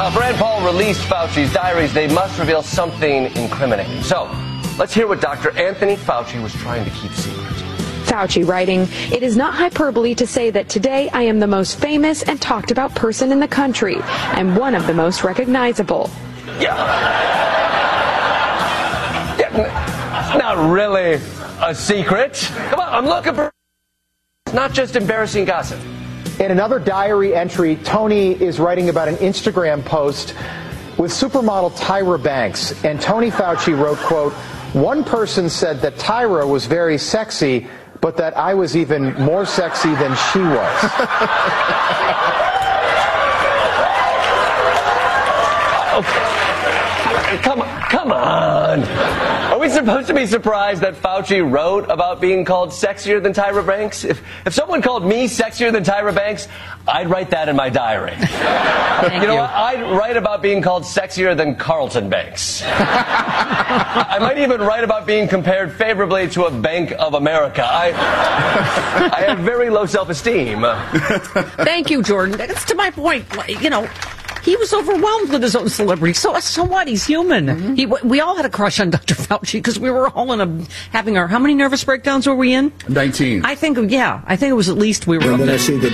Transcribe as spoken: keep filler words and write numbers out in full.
Now, if Rand Paul released Fauci's diaries, they must reveal something incriminating. So, let's hear what Doctor Anthony Fauci was trying to keep secret. Fauci writing, "It is not hyperbole to say that today I am the most famous and talked about person in the country, and one of the most recognizable." Yeah. yeah n- not really a secret. Come on, I'm looking for... It's not just embarrassing gossip. In another diary entry, Tony is writing about an Instagram post with supermodel Tyra Banks. And Tony Fauci wrote, quote, "One person said that Tyra was very sexy, but that I was even more sexy than she was." Okay. Come on, come on. Are we supposed to be surprised that Fauci wrote about being called sexier than Tyra Banks? If if someone called me sexier than Tyra Banks, I'd write that in my diary. Thank you know you. what? I'd write about being called sexier than Carlton Banks. I might even write about being compared favorably to a Bank of America. I I have very low self-esteem. Thank you, Jordan. That's to my point. You know, he was overwhelmed with his own celebrity. So, so what? He's human. Mm-hmm. He, we all had a crush on Doctor Fauci because we were all in a having our. How many nervous breakdowns were we in? nineteen. I think, yeah. I think it was at least we were. And up then there. I see the